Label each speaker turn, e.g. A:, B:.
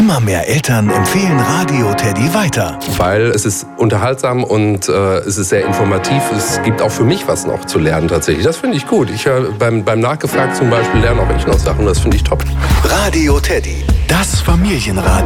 A: Immer mehr Eltern empfehlen Radio Teddy weiter.
B: Weil es ist unterhaltsam und es ist sehr informativ. Es gibt auch für mich was noch zu lernen tatsächlich. Das finde ich gut. Ich höre beim Nachgefragt zum Beispiel, lerne auch ich noch Sachen. Das finde ich top.
A: Radio Teddy, das Familienradio.